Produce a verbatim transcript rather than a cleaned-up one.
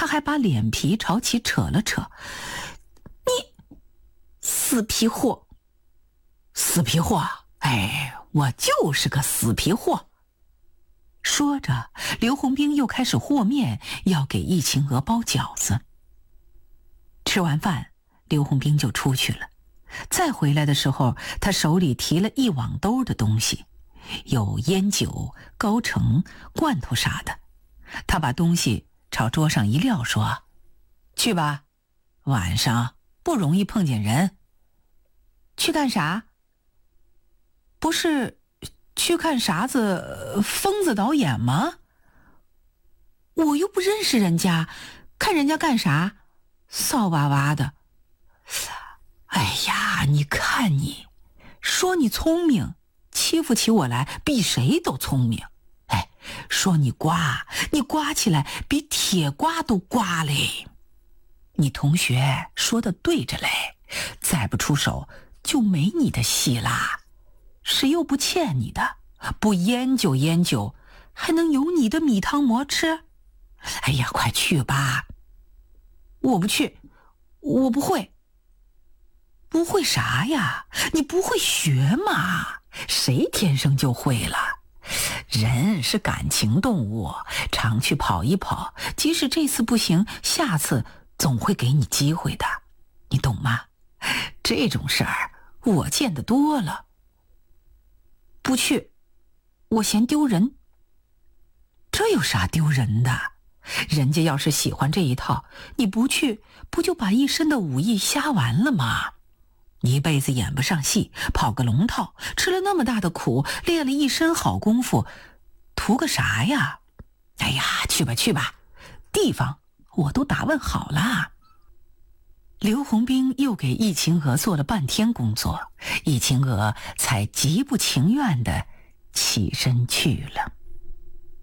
他还把脸皮朝其扯了扯。你死皮货！死皮货！哎，我就是个死皮货！说着，刘洪兵又开始和面，要给易晴娥包饺子。吃完饭，刘洪兵就出去了。再回来的时候，他手里提了一网兜的东西，有烟酒、高橙、罐头啥的。他把东西朝桌上一撂，说：“去吧，晚上不容易碰见人。”去干啥？不是去看啥子疯子导演吗？我又不认识人家，看人家干啥？骚哇哇的。哎呀，你看你，说你聪明，欺负起我来比谁都聪明。哎，说你瓜，你瓜起来比铁瓜都瓜嘞。你同学说的对着嘞，再不出手就没你的戏啦。谁又不欠你的？不烟酒烟酒，还能有你的米汤馍吃？哎呀，快去吧！我不去，我不会。不会啥呀？你不会学嘛？谁天生就会了？人是感情动物，常去跑一跑，即使这次不行，下次总会给你机会的，你懂吗？这种事儿我见得多了。不去，我嫌丢人。这有啥丢人的？人家要是喜欢这一套，你不去，不就把一身的武艺瞎完了吗？一辈子演不上戏，跑个龙套，吃了那么大的苦，练了一身好功夫，图个啥呀？哎呀，去吧去吧，地方我都打问好了。刘洪兵又给易晴娥做了半天工作，易晴娥才极不情愿地起身去了。